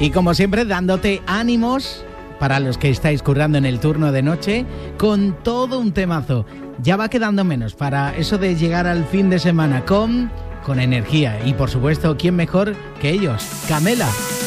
Y como siempre, dándote ánimos para los que estáis currando en el turno de noche, con todo un temazo. Ya va quedando menos para eso de llegar al fin de semana con energía. Y por supuesto, ¿quién mejor que ellos? Camela.